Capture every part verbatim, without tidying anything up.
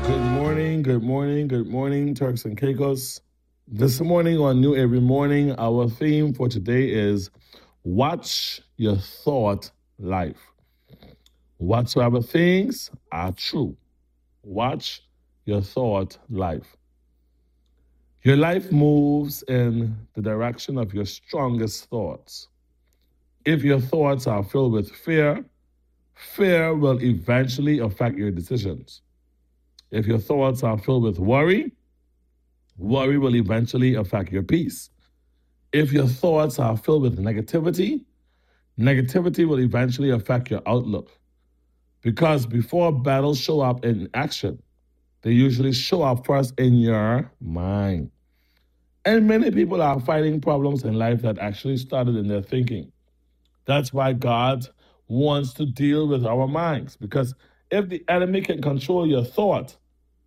Good morning, good morning, good morning, Turks and Caicos. This morning on New Every Morning, our theme for today is Watch Your Thought Life. Whatsoever things are true, watch your thought life. Your life moves in the direction of your strongest thoughts. If your thoughts are filled with fear, fear will eventually affect your decisions. If your thoughts are filled with worry, worry will eventually affect your peace. If your thoughts are filled with negativity, negativity will eventually affect your outlook. Because before battles show up in action, they usually show up first in your mind. And many people are fighting problems in life that actually started in their thinking. That's why God wants to deal with our minds. Because if the enemy can control your thought,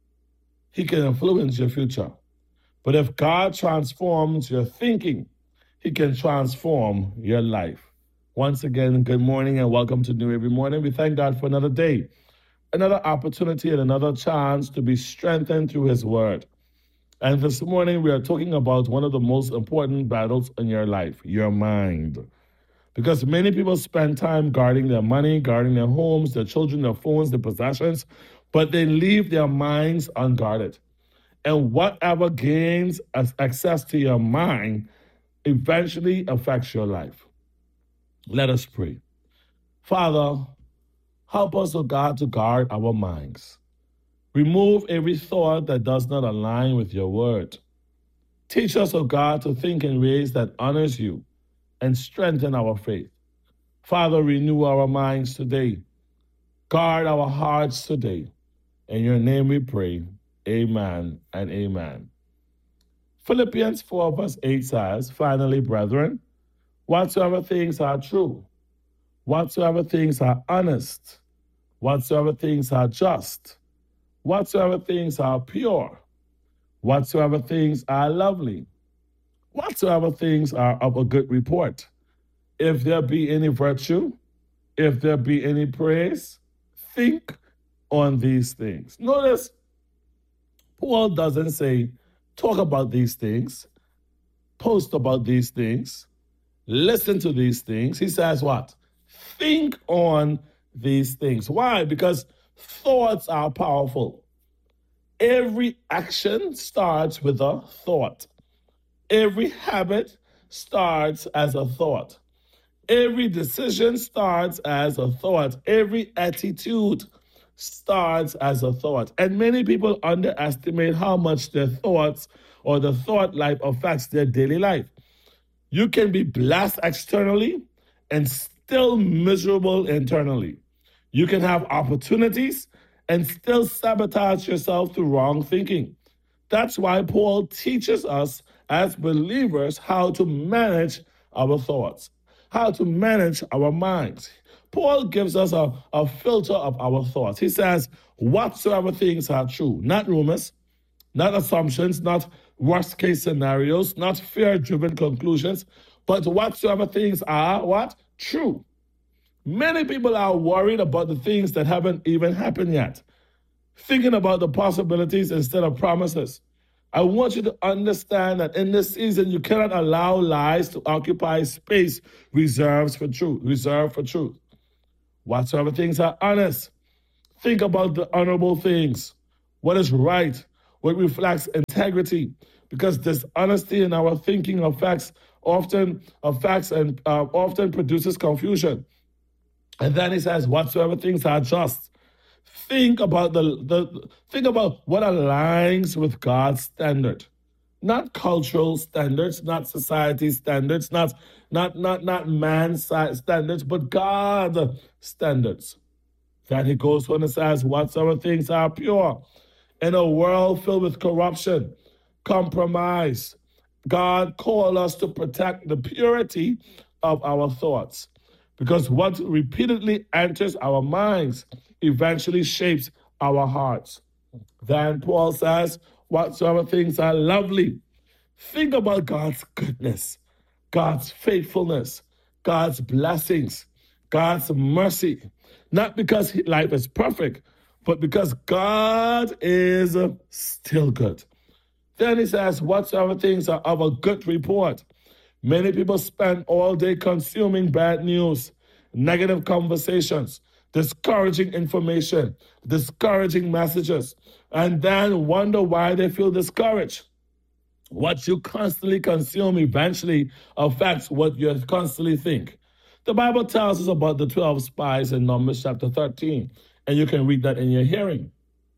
he can influence your future. But if God transforms your thinking, he can transform your life. Once again, good morning and welcome to New Every Morning. We thank God for another day, another opportunity and another chance to be strengthened through his word. And this morning we are talking about one of the most important battles in your life, your mind. Because many people spend time guarding their money, guarding their homes, their children, their phones, their possessions, but they leave their minds unguarded. And whatever gains access to your mind eventually affects your life. Let us pray. Father, help us, O God, to guard our minds. Remove every thought that does not align with your word. Teach us, O God, to think in ways that honors you and strengthen our faith. Father, renew our minds today. Guard our hearts today. In your name we pray. Amen and amen. Philippians four verse eight says, finally, brethren, whatsoever things are true, whatsoever things are honest, whatsoever things are just, whatsoever things are pure, whatsoever things are lovely, whatsoever things are of a good report, if there be any virtue, if there be any praise, think on these things. Notice, Paul doesn't say, talk about these things, post about these things, listen to these things. He says what? Think on these things. Why? Because thoughts are powerful. Every action starts with a thought. Every habit starts as a thought. Every decision starts as a thought. Every attitude starts as a thought. And many people underestimate how much their thoughts or the thought life affects their daily life. You can be blessed externally and still miserable internally. You can have opportunities and still sabotage yourself through wrong thinking. That's why Paul teaches us as believers how to manage our thoughts, how to manage our minds. Paul gives us a, a filter of our thoughts. He says, whatsoever things are true, not rumors, not assumptions, not worst-case scenarios, not fear-driven conclusions, but whatsoever things are what? True. Many people are worried about the things that haven't even happened yet, thinking about the possibilities instead of promises. I want you to understand that in this season, you cannot allow lies to occupy space reserved for truth, reserved for truth. Whatsoever things are honest, think about the honorable things, what is right, what reflects integrity, because dishonesty in our thinking affects often affects and uh, often produces confusion. And then he says, whatsoever things are just. Think about the, the think about what aligns with God's standard. Not cultural standards, not society standards, not not not not man's standards, but God's standards. Then he goes on and says, whatsoever things are pure. In a world filled with corruption, compromise, God called us to protect the purity of our thoughts. Because what repeatedly enters our minds eventually shapes our hearts. Then Paul says, whatsoever things are lovely. Think about God's goodness, God's faithfulness, God's blessings, God's mercy. Not because life is perfect, but because God is still good. Then he says, whatsoever things are of a good report. Many people spend all day consuming bad news, negative conversations, discouraging information, discouraging messages, and then wonder why they feel discouraged. What you constantly consume eventually affects what you constantly think. The Bible tells us about the twelve spies in Numbers chapter thirteen, and you can read that in your hearing.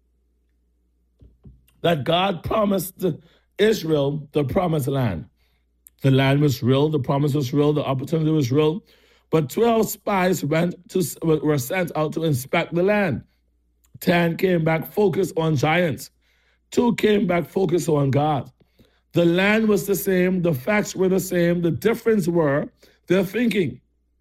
That God promised Israel the promised land. The land was real, the promise was real, the opportunity was real, but twelve spies went to, were sent out to inspect the land. ten came back focused on giants. Two came back focused on God. The land was the same, the facts were the same, the difference were their thinking.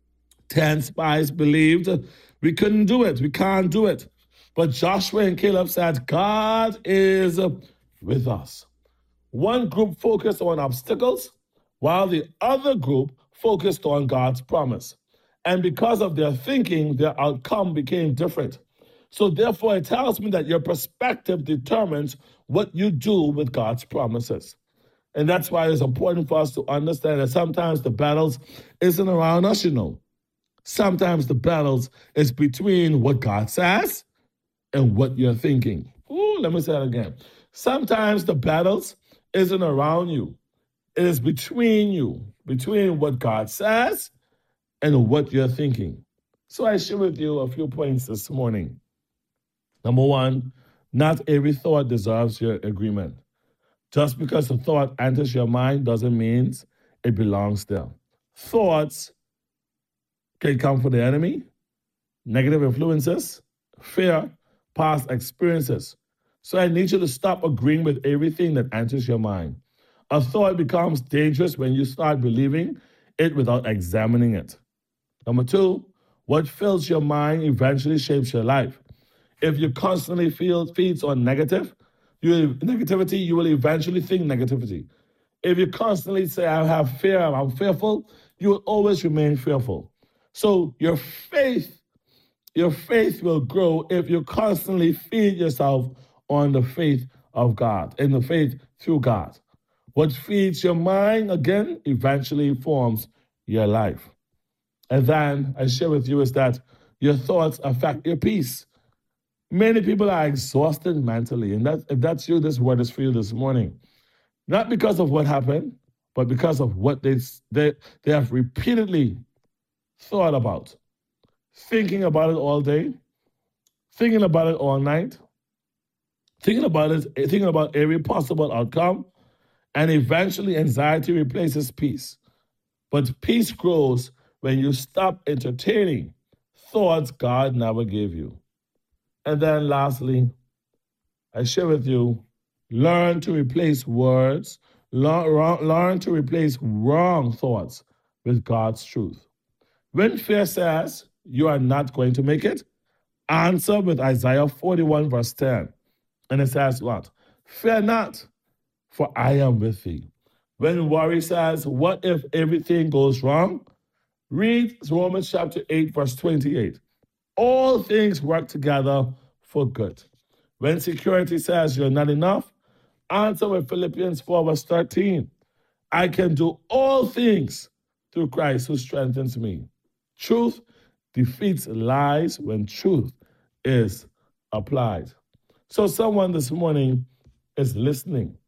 Ten spies believed we couldn't do it, we can't do it. But Joshua and Caleb said, God is with us. One group focused on obstacles, while the other group focused on God's promise. And because of their thinking, their outcome became different. So therefore, it tells me that your perspective determines what you do with God's promises. And that's why it's important for us to understand that sometimes the battles isn't around us, you know. Sometimes the battles is between what God says and what you're thinking. Ooh, let me say that again. Sometimes the battles isn't around you. It is between you, between what God says and what you're thinking. So I share with you a few points this morning. Number one, not every thought deserves your agreement. Just because a thought enters your mind doesn't mean it belongs there. Thoughts can come from the enemy, negative influences, fear, past experiences. So I need you to stop agreeing with everything that enters your mind. A thought becomes dangerous when you start believing it without examining it. Number two, what fills your mind eventually shapes your life. If you constantly feel feeds on negative, you negativity, you will eventually think negativity. If you constantly say, I have fear, I'm fearful, you will always remain fearful. So your faith, your faith will grow if you constantly feed yourself on the faith of God, in the faith through God. What feeds your mind, again, eventually forms your life. And then I share with you is that your thoughts affect your peace. Many people are exhausted mentally, and that, if that's you, this word is for you this morning. Not because of what happened, but because of what they, they, they have repeatedly thought about. Thinking about it all day, thinking about it all night, thinking about it, thinking about every possible outcome, and eventually anxiety replaces peace. But peace grows when you stop entertaining thoughts God never gave you. And then lastly, I share with you, learn to replace words, learn, learn to replace wrong thoughts with God's truth. When fear says you are not going to make it, answer with Isaiah forty-one verse ten. And it says what? Fear not, for I am with thee. When worry says, what if everything goes wrong? Read Romans chapter eight verse twenty-eight. All things work together for good. When security says you're not enough, answer with Philippians four verse thirteen. I can do all things through Christ who strengthens me. Truth defeats lies when truth is applied. So someone this morning is listening.